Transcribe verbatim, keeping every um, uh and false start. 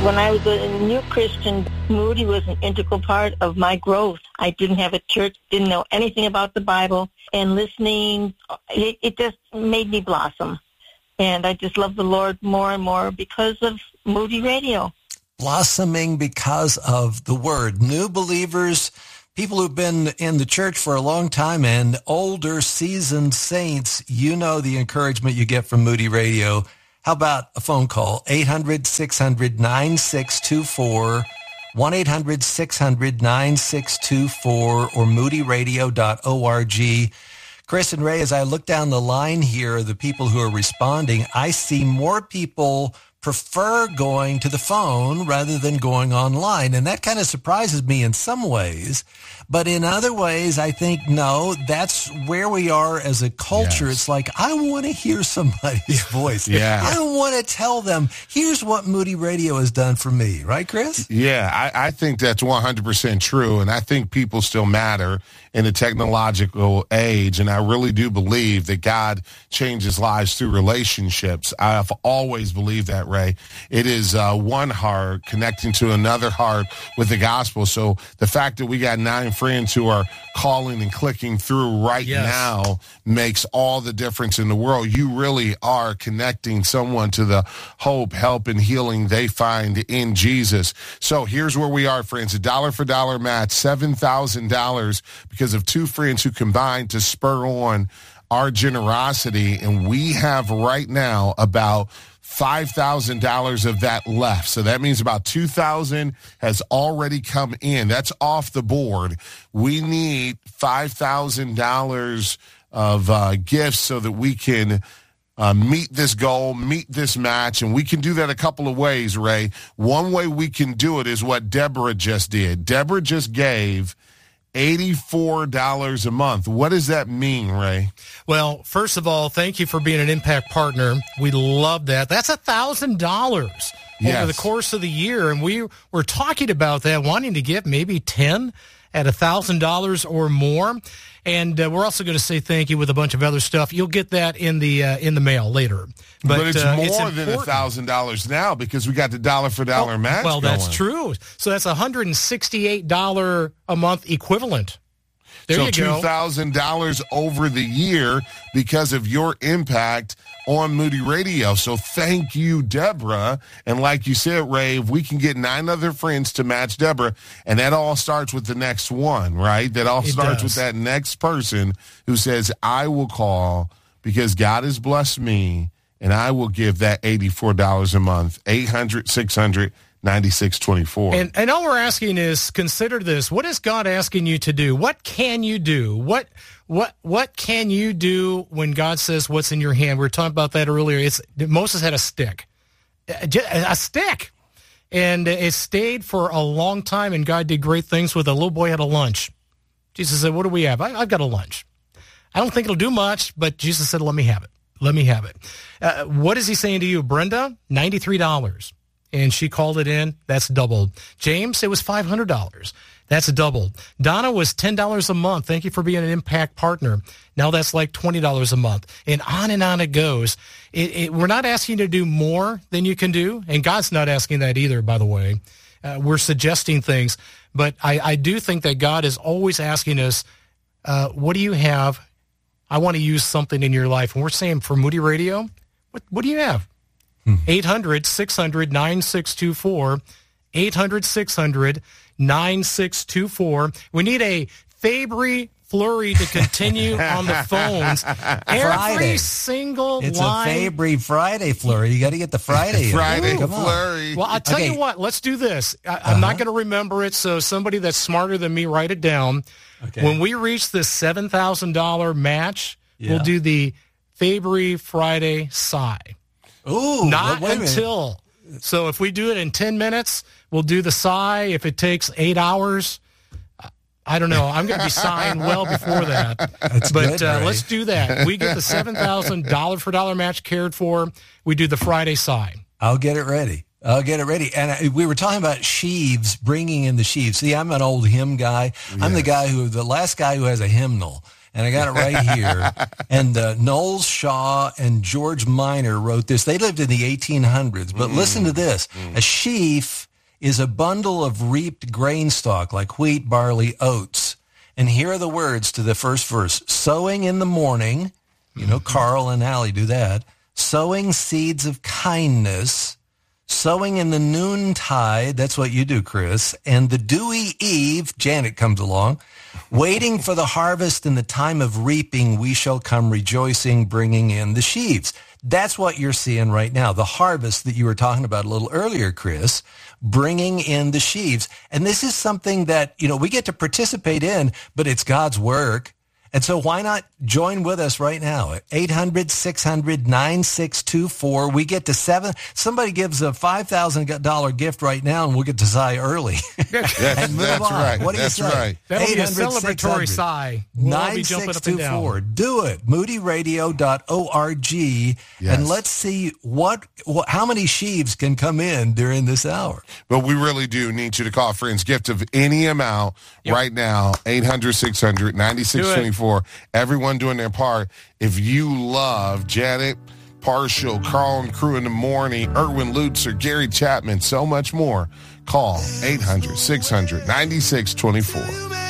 When I was a new Christian, Moody was an integral part of my growth. I didn't have a church, didn't know anything about the Bible, and listening, it, it just made me blossom. And I just love the Lord more and more because of Moody Radio. Blossoming because of the Word. New believers, people who've been in the church for a long time, and older seasoned saints, you know the encouragement you get from Moody Radio. How about a phone call? eight hundred, six hundred, nine six two four, one eight hundred, six hundred, nine six two four, or moody radio dot org. Chris and Ray, as I look down the line here, the people who are responding, I see more people prefer going to the phone rather than going online. And that kind of surprises me in some ways. But in other ways, I think, no, that's where we are as a culture. Yes. It's like, I want to hear somebody's voice. Yeah. I want to tell them, here's what Moody Radio has done for me. Right, Chris? Yeah, I, I think that's one hundred percent true. And I think people still matter in a technological age. And I really do believe that God changes lives through relationships. I've always believed that, Ray. It is uh, one heart connecting to another heart with the gospel. So the fact that we got nine friends who are calling and clicking through right yes. now makes all the difference in the world. You really are connecting someone to the hope, help, and healing they find in Jesus. So here's where we are, friends. A dollar for dollar match, seven thousand dollars, because of two friends who combined to spur on our generosity. And we have right now about five thousand dollars of that left. So that means about two thousand dollars has already come in. That's off the board. We need five thousand dollars of uh, gifts so that we can uh, meet this goal, meet this match. And we can do that a couple of ways, Ray. One way we can do it is what Deborah just did. Deborah just gave eighty-four dollars a month. What does that mean, Ray? Well, first of all, thank you for being an Impact partner. We love that. That's one thousand dollars yes. over the course of the year. And we were talking about that, wanting to give maybe ten at one thousand dollars or more. And uh, we're also going to say thank you with a bunch of other stuff. You'll get that in the uh, in the mail later. But, but it's uh, more it's than one thousand dollars now because we got the dollar for dollar oh, match Well, going. that's true. So that's one hundred sixty-eight dollars a month equivalent. There so you go. two thousand dollars over the year because of your impact on Moody Radio. So thank you, Deborah. And like you said, Ray, if we can get nine other friends to match Deborah, and that all starts with the next one, right? That all It starts does. with that next person who says, I will call because God has blessed me, and I will give that eighty-four dollars a month, eight hundred, six hundred, ninety-six twenty-four. And, and all we're asking is, consider this. What is God asking you to do? What can you do? What what what can you do when God says what's in your hand? We were talking about that earlier. It's Moses had a stick. A, a stick. And it stayed for a long time, and God did great things with it. A little boy had a lunch. Jesus said, what do we have? I, I've got a lunch. I don't think it'll do much, but Jesus said, let me have it. Let me have it. Uh, what is he saying to you? Brenda, ninety-three dollars. And she called it in. That's doubled. James, it was five hundred dollars. That's doubled. Donna was ten dollars a month. Thank you for being an Impact partner. Now that's like twenty dollars a month. And on and on it goes. It, it, we're not asking you to do more than you can do. And God's not asking that either, by the way. Uh, we're suggesting things. But I, I do think that God is always asking us, uh, what do you have? I want to use something in your life. And we're saying for Moody Radio, what, what do you have? eight hundred, six hundred, nine six two four, eight hundred, six hundred, nine six two four. We need a Fabry Flurry to continue on the phones. Every Friday. single It's line. a Fabry Friday Flurry. You got to get the Friday. Friday Come on. Flurry. Well, I'll tell Okay. you what. Let's do this. I, Uh-huh. I'm not going to remember it, so somebody that's smarter than me, write it down. Okay. When we reach the seven thousand dollars match, Yeah. we'll do the Fabry Friday sigh. Ooh, Not wait a minute. until. So if we do it in ten minutes, we'll do the sigh. If it takes eight hours, I don't know. I'm going to be sighing well before that. That's but good, uh, Ray. let's do that. We get the seven thousand dollars dollar for dollar match cared for. We do the Friday sigh. I'll get it ready. I'll get it ready. And I, we were talking about sheaves, bringing in the sheaves. See, I'm an old hymn guy. I'm the Yes. guy who, the last guy who has a hymnal. and I got it right here. And uh, Knowles Shaw and George Minor wrote this. They lived in the eighteen hundreds, but mm. listen to this. Mm. A sheaf is a bundle of reaped grain stock like wheat, barley, oats. And here are the words to the first verse. Sowing in the morning, you know, mm-hmm. Carl and Allie do that. Sowing seeds of kindness. Sowing in the noontide, that's what you do, Chris. And the dewy eve, Janet comes along. Waiting for the harvest in the time of reaping, we shall come rejoicing, bringing in the sheaves. That's what you're seeing right now, the harvest that you were talking about a little earlier, Chris, bringing in the sheaves. And this is something that, you know, we get to participate in, but it's God's work. And so why not join with us right now at eight hundred, six hundred, nine six two four. We get to seven. Somebody gives a five thousand dollars gift right now, and we'll get to sigh early. Yes, and move that's on. Right. What do that's you say? Right. That'll be a celebratory sigh. We'll all be jumping up and down. Do it. moody radio dot org. Yes. And let's see what, what how many sheaves can come in during this hour. But we really do need you to call friends. Gift of any amount yep. right now, eight hundred, six hundred, nine six two four. Everyone doing their part. If you love Janet Parshall, Carl and Crew in the Morning, Erwin Lutzer, Gary Chapman, so much more, call eight hundred, six hundred, nine six two four.